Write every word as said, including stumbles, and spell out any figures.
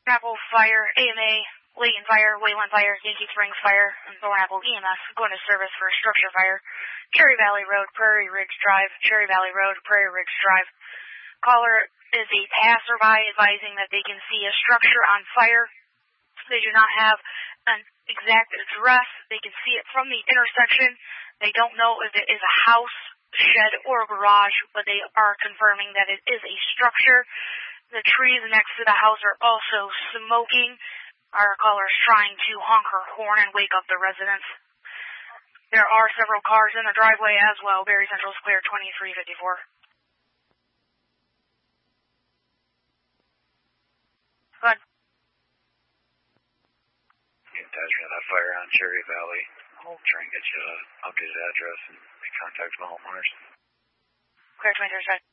Apple Fire, A M A, Layton Fire, Wayland Fire, Yankee Springs Fire, and Thornapple E M S going to service for a structure fire. Cherry Valley Road, Prairie Ridge Drive, Cherry Valley Road, Prairie Ridge Drive. Caller is a passerby advising that they can see a structure on fire. They do not have an exact address. They can see it from the intersection. They don't know if it is a house, shed, or a garage, but they are confirming that it is a structure. The trees next to the house are also smoking. Our caller is trying to honk her horn and wake up the residents. There are several cars in the driveway as well. Berry Central is clear, twenty-three fifty-four. Go ahead. Attachment of that fire on Cherry Valley. I'll try and get you an updated address and make contact with the homeowners. Clear twenty-three.